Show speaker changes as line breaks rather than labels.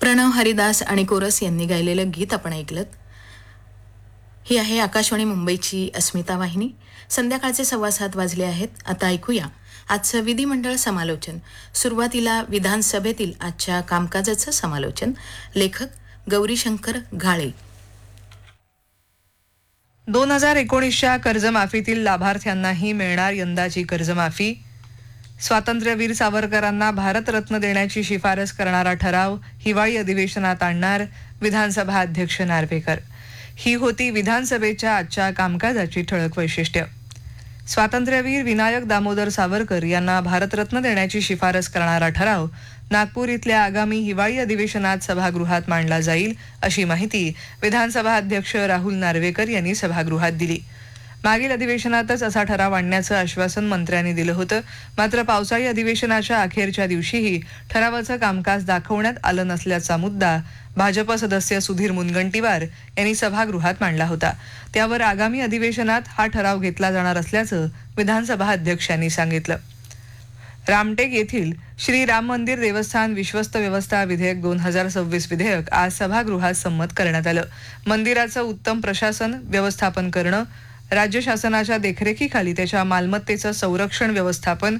प्रणव हरिदास आणि कोरस यांनी गायलेलं गीत आपण ऐकलं. ही आहे आकाशवाणी मुंबईची अस्मिता वाहिनी. संध्याकाळचे 7:15 वाजले आहेत. आता ऐकूया आजचं विधिमंडळ समालोचन. सुरुवातीला विधानसभेतील आजच्या कामकाजाचं समालोचन. लेखक गौरीशंकर घाळे.
2019च्या कर्जमाफीतील लाभार्थ्यांनाही मिळणार यंदाची कर्जमाफी. स्वातंत्र्यवीर सावरकरांना भारतरत्न देण्याची शिफारस करणारा ठराव हिवाळी अधिवेशनात आणणार विधानसभा अध्यक्ष नार्वेकर. ही होती विधानसभेच्या आजच्या कामकाजाची ठळक वैशिष्ट्य. स्वातंत्र्यवीर विनायक दामोदर सावरकर यांना भारतरत्न देण्याची शिफारस करणारा ठराव नागपूर इथल्या आगामी हिवाळी अधिवेशनात सभागृहात मांडला जाईल अशी माहिती विधानसभा अध्यक्ष राहुल नार्वेकर यांनी सभागृहात दिली. मागील अधिवेशनातच असा ठराव आणण्याचं आश्वासन मंत्र्यांनी दिलं होतं. मात्र पावसाळी अधिवेशनाच्या अखेरच्या दिवशीही ठरावाचं कामकाज दाखवण्यात आलं नसल्याचा मुद्दा भाजप सदस्य सुधीर मुनगंटीवार यांनी सभागृहात मांडला होता. त्यावर आगामी अधिवेशनात हा ठराव घेतला जाणार असल्याचं विधानसभा अध्यक्षांनी सांगितलं. रामटेक येथील श्री राम मंदिर देवस्थान विश्वस्त व्यवस्था विधेयक 2026 विधेयक आज सभागृहात संमत करण्यात आलं. मंदिराचं उत्तम प्रशासन व्यवस्थापन करणं, राज्य शासनाच्या देखरेखीखाली त्याच्या मालमत्तेचं संरक्षण व्यवस्थापन